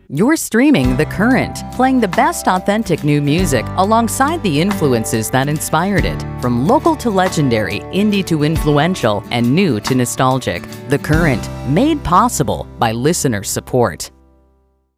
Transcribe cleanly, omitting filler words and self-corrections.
You're streaming The Current, playing the best authentic new music alongside the influences that inspired it. From local to legendary, indie to influential, and new to nostalgic. The Current, made possible by listener support.